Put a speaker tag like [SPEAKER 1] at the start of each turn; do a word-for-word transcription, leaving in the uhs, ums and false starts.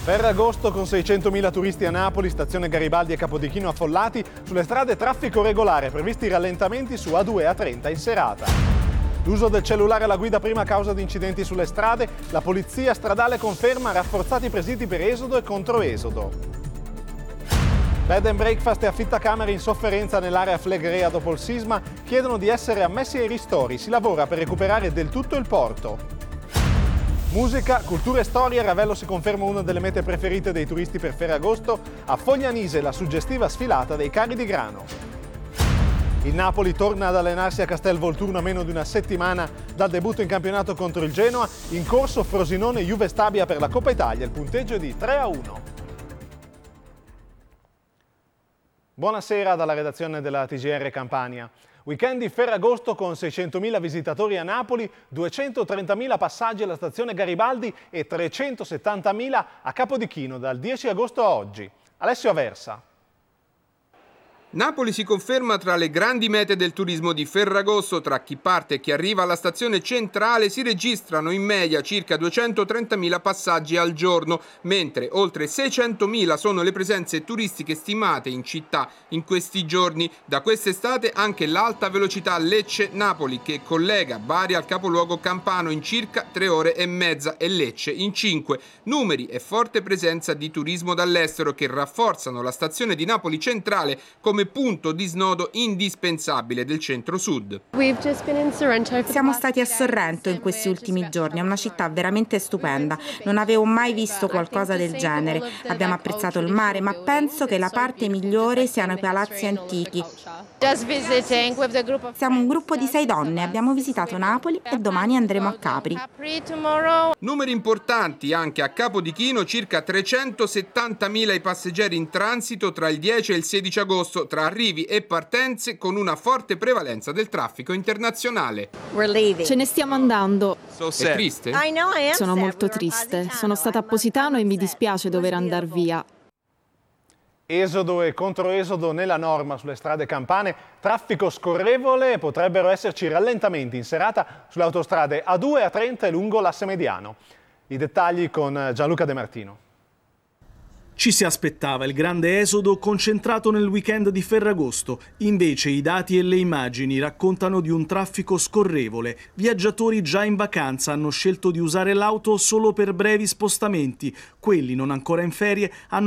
[SPEAKER 1] Ferragosto con seicentomila turisti a Napoli, stazione Garibaldi e Capodichino affollati, sulle strade traffico regolare, previsti rallentamenti su A due e A trenta in serata. L'uso del cellulare alla guida prima causa di incidenti sulle strade, la polizia stradale conferma rafforzati i presidi per esodo e controesodo. Bed and breakfast e affittacamere in sofferenza nell'area Flegrea dopo il sisma chiedono di essere ammessi ai ristori, si lavora per recuperare del tutto il porto. Musica, cultura e storia, Ravello si conferma una delle mete preferite dei turisti per Ferragosto, a Foglianise la suggestiva sfilata dei carri di grano. Il Napoli torna ad allenarsi a Castel Volturno a meno di una settimana dal debutto in campionato contro il Genoa, in corso Frosinone-Juve Stabia per la Coppa Italia, il punteggio è di tre a uno. Buonasera dalla redazione della T G R Campania. Weekend di Ferragosto con seicentomila visitatori a Napoli, duecentotrentamila passaggi alla stazione Garibaldi e trecentosettantamila a Capodichino dal dieci agosto a oggi. Alessio Aversa.
[SPEAKER 2] Napoli si conferma tra le grandi mete del turismo di Ferragosto. Tra chi parte e chi arriva alla stazione centrale si registrano in media circa duecentotrentamila passaggi al giorno, mentre oltre seicentomila sono le presenze turistiche stimate in città in questi giorni. Da quest'estate anche l'alta velocità Lecce-Napoli, che collega Bari al capoluogo campano in circa tre ore e mezza e Lecce in cinque. Numeri e forte presenza di turismo dall'estero che rafforzano la stazione di Napoli centrale come punto di snodo indispensabile del centro-sud.
[SPEAKER 3] Siamo stati a Sorrento in questi ultimi giorni, è una città veramente stupenda. Non avevo mai visto qualcosa del genere. Abbiamo apprezzato il mare, ma penso che la parte migliore siano i palazzi antichi. Siamo un gruppo di sei donne, abbiamo visitato Napoli e domani andremo a Capri.
[SPEAKER 2] Numeri importanti anche a Capodichino, circa trecentosettantamila i passeggeri in transito tra il dieci e il sedici agosto, tra arrivi e partenze, con una forte prevalenza del traffico internazionale.
[SPEAKER 4] Ce ne stiamo andando.
[SPEAKER 2] È triste?
[SPEAKER 4] Sono molto triste. Sono stata a Positano e mi dispiace dover andar via.
[SPEAKER 1] Esodo e controesodo nella norma sulle strade campane, traffico scorrevole, potrebbero esserci rallentamenti in serata sulle autostrade A due, A trenta e lungo l'asse mediano. I dettagli con Gianluca De Martino.
[SPEAKER 5] Ci si aspettava il grande esodo concentrato nel weekend di Ferragosto, invece i dati e le immagini raccontano di un traffico scorrevole. Viaggiatori già in vacanza hanno scelto di usare l'auto solo per brevi spostamenti, quelli non ancora in ferie hanno